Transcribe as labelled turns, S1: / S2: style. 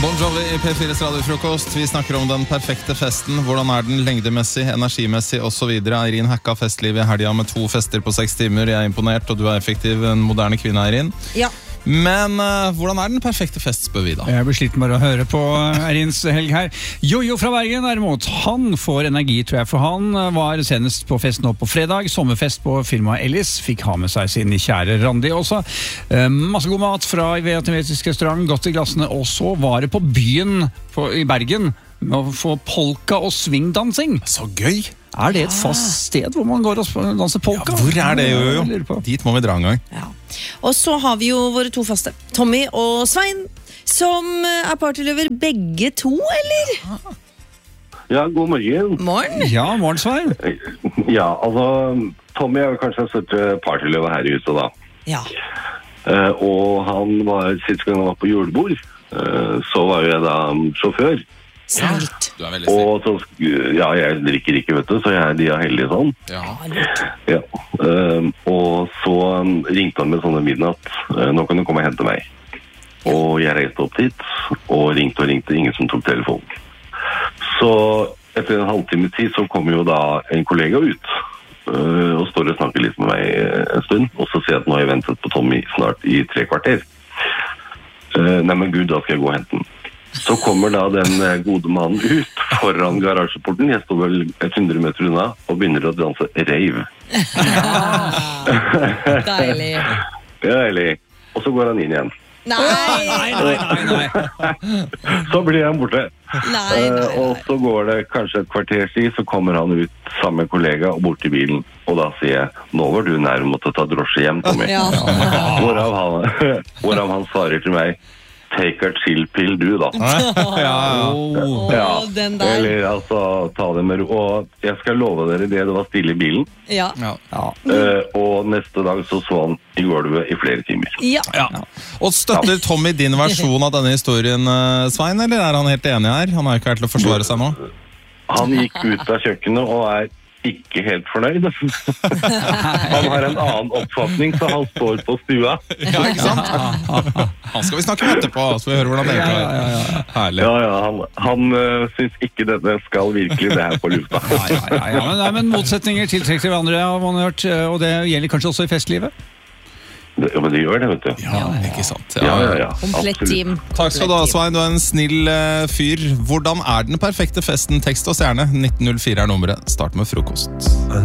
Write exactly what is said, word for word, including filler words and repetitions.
S1: Bon Jovi i P fires radiofrokost. Vi snakker om den perfekte festen. Hvordan er den lengdemessig, energimessig og så videre. Eirin hacka festliv i helga med to fester på seks timer. Jeg er imponert, og du er effektiv, en moderne kvinne, Eirin.
S2: Ja.
S1: Men uh, hvordan er den perfekte fest, spør vi da?
S3: Jeg blir sliten med å høre på Eirins helg her. Jojo fra Bergen derimot, han får energi, tror jeg, for han var senest på fest nå på fredag. Sommerfest på firmaet Ellis. Fikk ha med seg sin kjære Randi også. Uh, masse god mat fra vietnamesisk restaurant, godt i glassene. Og så var det på byen på, i Bergen med å få polka og svingdansing.
S1: Så gøy!
S3: Er det et fast sted hvor man går og danser polka?
S1: Ja, hvor er det, jo, jo? Dit må vi dra en gang.
S2: Ja. Og så har vi jo våre to faste, Tommy og Svein, som er partyløver begge to, eller?
S4: Ja, god morgen.
S2: Morgen.
S3: Ja, morgen, Svein.
S4: Ja, altså, Tommy er jo kanskje en største partyløver her i huset da.
S2: Ja.
S4: Uh, og han var, sist gang han var på julebord, uh, så var jeg da sjåfør.
S2: Snilt.
S1: Du er veldig snill.
S4: Og så, ja, jeg drikker ikke, vet du, så jeg, de er heldige sånn.
S1: Ja.
S4: Ja. Uh, og så um, ringte han med sånne midnatt. Uh, nå kan du komme og hente meg. Og jeg reiste opp dit, og ringte og ringte, ingen som tok telefonen. Så etter en halvtime tid så kom jo da en kollega ut, uh, og står og snakker litt med meg en stund, og så sier jeg at nå har jeg ventet på Tommy snart i tre kvarter. Uh, nei, men Gud, da skal jeg gå og hente den. Så kommer da den gode mannen ut foran garasjeporten. Jeg står vel hundre meter unna og begynner å danse rave.
S2: Deilig.
S4: Ja, deilig. Og så går han inn igjen.
S2: Nei,
S3: Nei, nei, nei, nei.
S4: Så blir han borte.
S2: nei, nei,
S4: Uh,
S2: nei.
S4: og så går det kanskje et kvarter siden, så kommer han ut sammen med kollega og bort til bilen. Og da sier jeg, nå var du nær å måtte ta drosje hjem, Tommy.
S2: Ja.
S4: Hvorav han, hvorav han svarer til meg, take a chill pill du da.
S1: Ja,
S2: Åh,
S4: Ja,
S2: den der.
S4: eller altså ta det med ro. Og jeg skal love dere det, det var stille i bilen.
S2: Ja.
S1: ja.
S3: Ja.
S4: Uh, og neste dag så så han i gulvet i flere timer.
S2: Ja.
S1: Ja. Og støtter Tommy din versjon av denne historien, uh, Svein, eller er han helt enig her? Han er jo ikke her til å forsvare seg nå.
S4: Han gikk ut av kjøkkenet og er ikke helt fornøyd. Han har en annen oppfatning, så han står på stua.
S1: Ja, ikke sant? Han skal vi snakke med etterpå, så vi hører hvordan det går.
S3: Ja, ja, ja.
S1: Herlig.
S4: Ja, ja, han, han uh, synes ikke dette skal virkelig det her på lufta.
S3: Ja, ja, ja, ja. Men, nei, men motsetninger tiltrekker hverandre, har man hørt, og det gjelder kanskje også i festlivet?
S4: Ja, men det gjør det, vet du.
S1: Ja, ikke sant?
S4: Ja, ja, ja.
S2: Komplett
S4: Absolutt.
S2: team.
S1: Takk skal du ha, Svein. Du er en snill uh, fyr. Hvordan er den perfekte festen? Tekst og stjerne. nitten null fire er nummeret. Start med frokost.